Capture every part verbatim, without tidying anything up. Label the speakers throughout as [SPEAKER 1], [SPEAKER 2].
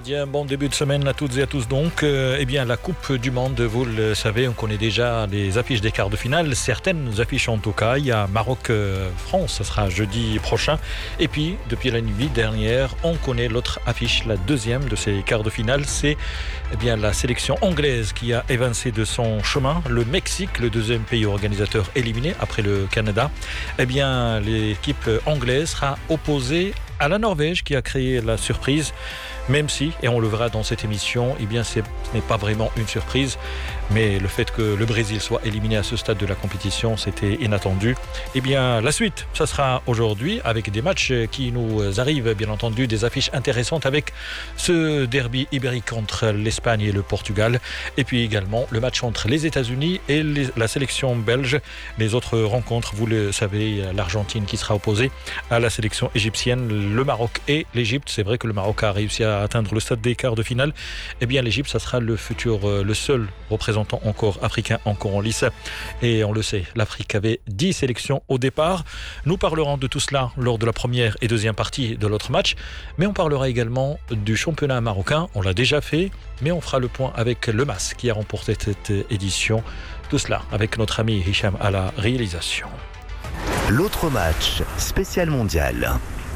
[SPEAKER 1] Canadiens, bon début de semaine à toutes et à tous donc. Euh, eh bien, la Coupe du Monde, vous le savez, on connaît déjà les affiches des quarts de finale. Certaines affiches en tout cas. Il y a Maroc-France, ce sera jeudi prochain. Et puis, depuis la nuit dernière, on connaît l'autre affiche, la deuxième de ces quarts de finale. C'est eh bien, la sélection anglaise qui a évincé de son chemin le Mexique, le deuxième pays organisateur éliminé après le Canada. Eh bien, l'équipe anglaise sera opposée à la Norvège qui a créé la surprise, même si, et on le verra dans cette émission, eh bien, c'est, ce n'est pas vraiment une surprise, mais le fait que le Brésil soit éliminé à ce stade de la compétition, c'était inattendu. Eh bien, la suite, ça sera aujourd'hui avec des matchs qui nous arrivent, bien entendu, des affiches intéressantes avec ce derby ibérique entre l'Espagne et le Portugal, et puis également le match entre les États-Unis et les, la sélection belge. Les autres rencontres, vous le savez, l'Argentine qui sera opposée à la sélection égyptienne, le Maroc et l'Égypte. C'est vrai que le Maroc a réussi à atteindre le stade des quarts de finale. Eh bien, l'Égypte, ça sera le futur, le seul représentant encore africain encore en lice. Et on le sait, l'Afrique avait dix sélections au départ. Nous parlerons de tout cela lors de la première et deuxième partie de l'autre match. Mais on parlera également du championnat marocain. On l'a déjà fait, mais on fera le point avec le M A S qui a remporté cette édition. Tout cela avec notre ami Hicham à la réalisation.
[SPEAKER 2] L'autre match, spécial mondial.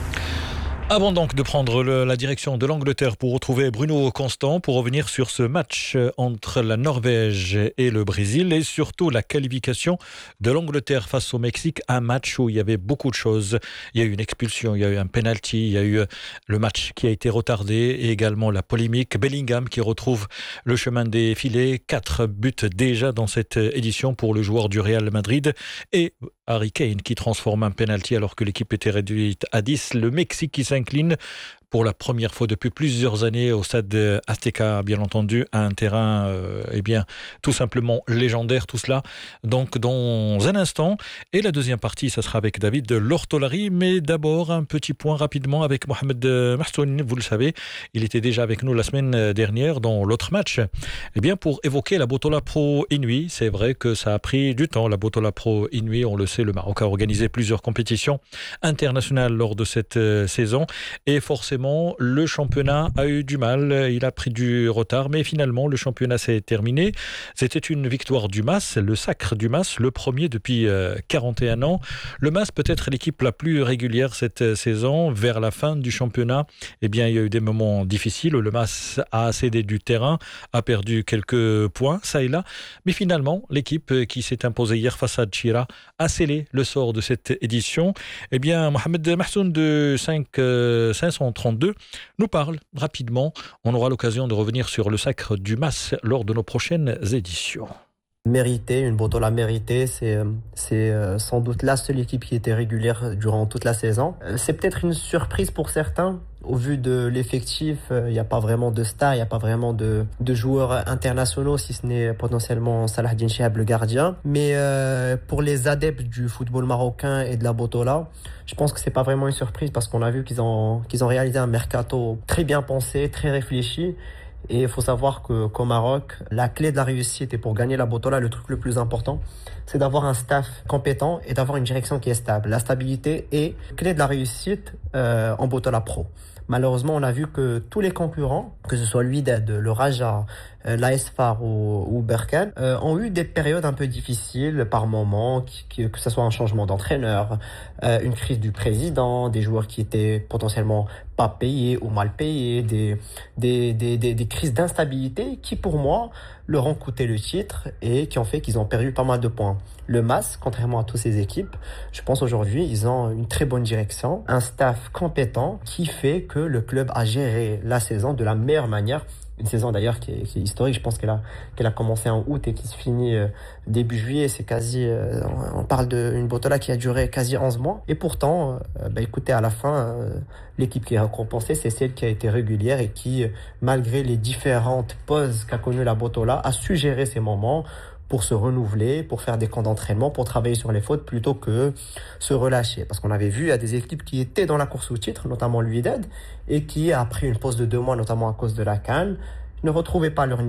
[SPEAKER 1] Avant donc de prendre le, la direction de l'Angleterre pour retrouver Bruno Constant pour revenir sur ce match entre la Norvège et le Brésil et surtout la qualification de l'Angleterre face au Mexique, un match où il y avait beaucoup de choses. Il y a eu une expulsion, il y a eu un penalty, il y a eu le match qui a été retardé et également la polémique. Bellingham qui retrouve le chemin des filets, quatre buts déjà dans cette édition pour le joueur du Real Madrid et Harry Kane qui transforme un penalty alors que l'équipe était réduite à dix. Le Mexique qui s'incline pour la première fois depuis plusieurs années au stade Azteca, bien entendu, un terrain, euh, eh bien, tout simplement légendaire, tout cela. Donc, dans un instant. Et la deuxième partie, ça sera avec David Lortolari. Mais d'abord, un petit point rapidement avec Mohamed Mahsoun. Vous le savez, il était déjà avec nous la semaine dernière dans l'autre match. Eh bien, pour évoquer la Botola Pro Inuit, c'est vrai que ça a pris du temps. La Botola Pro Inuit, on le sait, le Maroc a organisé plusieurs compétitions internationales lors de cette euh, saison. Et forcément, le championnat a eu du mal, il a pris du retard, mais finalement le championnat s'est terminé. C'était une victoire du M A S, le sacre du M A S, le premier depuis quarante et un ans. Le M A S peut être l'équipe la plus régulière cette saison. Vers la fin du championnat, eh bien, il y a eu des moments difficiles. Le M A S a cédé du terrain, a perdu quelques points, ça et là. Mais finalement, l'équipe qui s'est imposée hier face à Tchira a scellé le sort de cette édition. Eh bien, Mohamed Mahsoun de cinq cent trente-deux nous parle rapidement. On aura l'occasion de revenir sur le sacre du M A S lors de nos prochaines éditions.
[SPEAKER 3] Mérité, une Botola méritée, c'est, c'est sans doute la seule équipe qui était régulière durant toute la saison. C'est peut-être une surprise pour certains. Au vu de l'effectif, il n'y a pas vraiment de stars, il n'y a pas vraiment de, de joueurs internationaux, si ce n'est potentiellement Salahdine Chihab, le gardien. Mais euh, pour les adeptes du football marocain et de la Botola, je pense que c'est pas vraiment une surprise parce qu'on a vu qu'ils ont, qu'ils ont réalisé un mercato très bien pensé, très réfléchi. Et il faut savoir que, qu'au Maroc, la clé de la réussite et pour gagner la Botola, le truc le plus important, c'est d'avoir un staff compétent et d'avoir une direction qui est stable. La stabilité est clé de la réussite euh, en Botola Pro. Malheureusement, on a vu que tous les concurrents, que ce soit l'Wydad, le Raja, euh, l'A S F A R ou, ou Berkane, euh, ont eu des périodes un peu difficiles par moments, qui, qui, que ce soit un changement d'entraîneur, euh, une crise du président, des joueurs qui étaient potentiellement pas payés ou mal payés, des, des, des, des, des crises d'instabilité qui, pour moi, leur ont coûté le titre et qui ont fait qu'ils ont perdu pas mal de points. Le M A S, contrairement à toutes ces équipes, je pense aujourd'hui, ils ont une très bonne direction, un staff compétent qui fait que le club a géré la saison de la meilleure manière. Une saison d'ailleurs qui est, qui est historique, je pense qu'elle a, qu'elle a commencé en août et qui se finit euh, début juillet. C'est quasi, euh, on parle d'une Botola qui a duré quasi onze mois. Et pourtant, euh, bah, écoutez, à la fin, euh, l'équipe qui est récompensée, c'est celle qui a été régulière et qui, euh, malgré les différentes pauses qu'a connues la Botola, a su gérer ces moments pour se renouveler, pour faire des camps d'entraînement, pour travailler sur les fautes plutôt que se relâcher. Parce qu'on avait vu, il y a des équipes qui étaient dans la course au titre, notamment l'Wydad, et qui, après une pause de deux mois, notamment à cause de la CAN, ne retrouvaient pas leur niveau.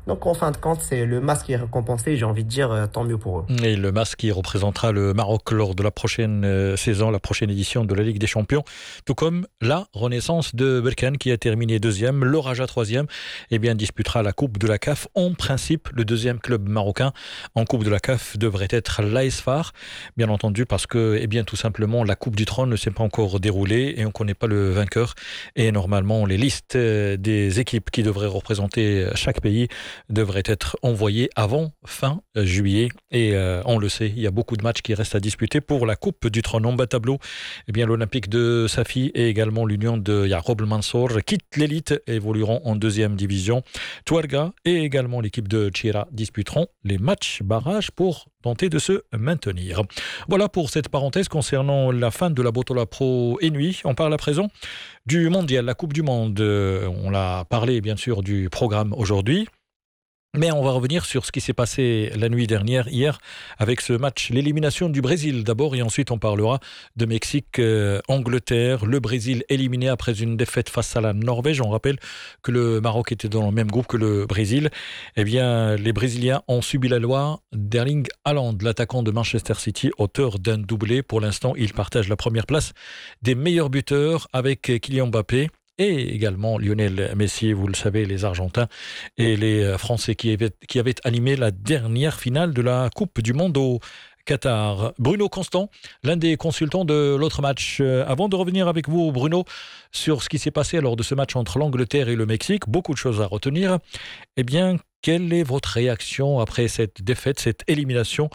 [SPEAKER 3] Donc en fin de compte, c'est le masque qui est récompensé, j'ai envie de dire euh, tant mieux pour eux.
[SPEAKER 1] Et le masque qui représentera le Maroc lors de la prochaine euh, saison, la prochaine édition de la Ligue des Champions, tout comme la renaissance de Berkane qui a terminé deuxième, le Raja troisième, et bien disputera la Coupe de la C A F. En principe, le deuxième club marocain en Coupe de la C A F devrait être l'A S Far, bien entendu parce que, eh bien tout simplement, la Coupe du Trône ne s'est pas encore déroulée et on ne connaît pas le vainqueur. Et normalement, les listes des équipes qui devraient représenter chaque pays devrait être envoyé avant fin juillet. Et euh, on le sait, il y a beaucoup de matchs qui restent à disputer pour la Coupe du Trône. En bas tableau, eh bien, l'Olympique de Safi et également l'Union de Yacoub El Mansour quittent l'élite et évolueront en deuxième division. Touarga et également l'équipe de Tchira disputeront les matchs barrages pour tenter de se maintenir. Voilà pour cette parenthèse concernant la fin de la Botola Pro et Nuit. On parle à présent du mondial, la Coupe du Monde. On l'a parlé bien sûr du programme aujourd'hui. Mais on va revenir sur ce qui s'est passé la nuit dernière, hier, avec ce match, l'élimination du Brésil d'abord, et ensuite on parlera de Mexique-Angleterre. Euh, le Brésil éliminé après une défaite face à la Norvège. On rappelle que le Maroc était dans le même groupe que le Brésil. Eh bien, les Brésiliens ont subi la loi d'Erling Haaland, l'attaquant de Manchester City, auteur d'un doublé. Pour l'instant, il partage la première place des meilleurs buteurs avec Kylian Mbappé. Et également Lionel Messi, vous le savez, les Argentins et les Français qui avaient, qui avaient animé la dernière finale de la Coupe du Monde au Qatar. Bruno Constant, l'un des consultants de l'autre match. Euh, avant de revenir avec vous, Bruno, sur ce qui s'est passé lors de ce match entre l'Angleterre et le Mexique, beaucoup de choses à retenir. Eh bien, quelle est votre réaction après cette défaite, cette élimination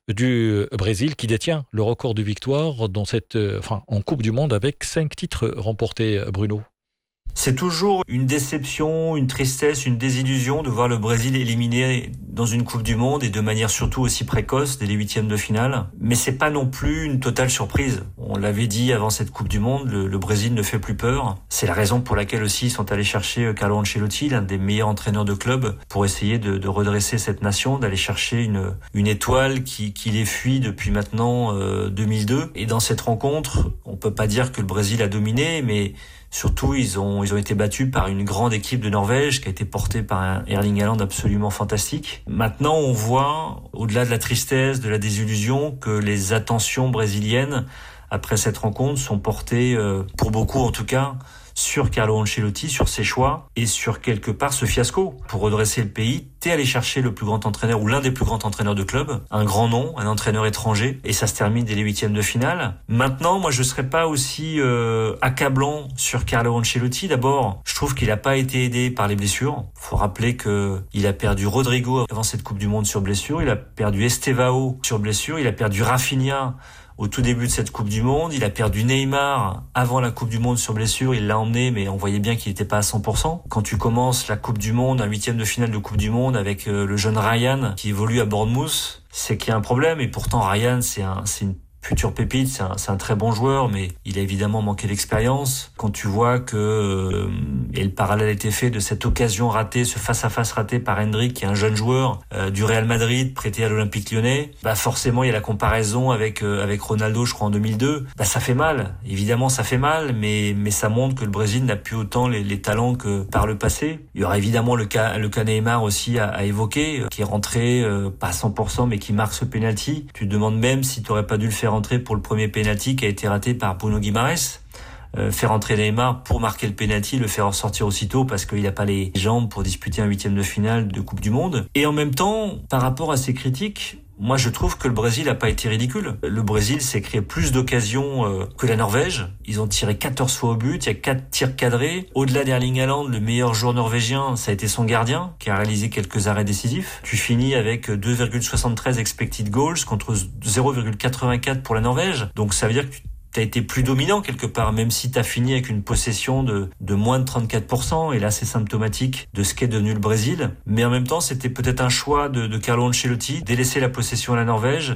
[SPEAKER 1] du Brésil qui détient le record de victoire dans cette, euh, enfin, en Coupe du Monde avec cinq titres remportés, Bruno?
[SPEAKER 4] C'est toujours une déception, une tristesse, une désillusion de voir le Brésil éliminé dans une Coupe du Monde et de manière surtout aussi précoce dès les huitièmes de finale. Mais c'est pas non plus une totale surprise. On l'avait dit avant cette Coupe du Monde, le, le Brésil ne fait plus peur. C'est la raison pour laquelle aussi ils sont allés chercher Carlo Ancelotti, l'un des meilleurs entraîneurs de club, pour essayer de, de redresser cette nation, d'aller chercher une, une étoile qui, qui les fuit depuis maintenant euh, deux mille deux. Et dans cette rencontre, on peut pas dire que le Brésil a dominé, mais surtout, ils ont, ils ont été battus par une grande équipe de Norvège qui a été portée par un Erling Haaland absolument fantastique. Maintenant, on voit, au-delà de la tristesse, de la désillusion, que les attentions brésiliennes, après cette rencontre, sont portées, euh, pour beaucoup en tout cas, sur Carlo Ancelotti, sur ses choix et sur quelque part ce fiasco. Pour redresser le pays, t'es allé chercher le plus grand entraîneur ou l'un des plus grands entraîneurs de club, un grand nom, un entraîneur étranger, et ça se termine dès les huitièmes de finale. Maintenant, moi je serais pas aussi euh, accablant sur Carlo Ancelotti. D'abord, je trouve qu'il a pas été aidé par les blessures. Faut rappeler que il a perdu Rodrigo avant cette Coupe du Monde sur blessure, il a perdu Estevao sur blessure, il a perdu Rafinha au tout début de cette Coupe du Monde, il a perdu Neymar avant la Coupe du Monde sur blessure, il l'a emmené, mais on voyait bien qu'il n'était pas à cent pour cent. Quand tu commences la Coupe du Monde, un huitième de finale de Coupe du Monde avec euh, le jeune Ryan qui évolue à Bournemouth, c'est qu'il y a un problème, et pourtant Ryan, c'est un, c'est une futur pépite, c'est un, c'est un très bon joueur, mais il a évidemment manqué d'expérience. Quand tu vois que, euh, et le parallèle a été fait de cette occasion ratée, ce face-à-face raté par Hendrick, qui est un jeune joueur euh, du Real Madrid, prêté à l'Olympique Lyonnais, bah forcément il y a la comparaison avec euh, avec Ronaldo, je crois en deux mille deux. Bah ça fait mal, évidemment ça fait mal, mais mais ça montre que le Brésil n'a plus autant les, les talents que par le passé. Il y aura évidemment le cas le cas Neymar aussi à, à évoquer, euh, qui est rentré euh, pas à cent pour cent, mais qui marque ce penalty. Tu te demandes même si tu aurais pas dû le faire entrer pour le premier penalty qui a été raté par Bruno Guimaraes. Euh, faire entrer Neymar pour marquer le penalty, le faire ressortir aussitôt parce qu'il n'a pas les jambes pour disputer un huitième de finale de Coupe du Monde. Et en même temps, par rapport à ces critiques, moi je trouve que le Brésil n'a pas été ridicule. Le Brésil s'est créé plus d'occasions euh, que la Norvège. Ils ont tiré quatorze fois au but, il y a quatre tirs cadrés. Au-delà d'Erling Haaland, le meilleur joueur norvégien, ça a été son gardien qui a réalisé quelques arrêts décisifs. Tu finis avec deux virgule soixante-treize expected goals contre zéro virgule quatre-vingt-quatre pour la Norvège. Donc ça veut dire que tu t'as été plus dominant quelque part, même si t'as fini avec une possession de, de moins de trente-quatre pour cent, et là c'est symptomatique de ce qu'est devenu le Brésil. Mais en même temps, c'était peut-être un choix de, de Carlo Ancelotti, délaisser la possession à la Norvège,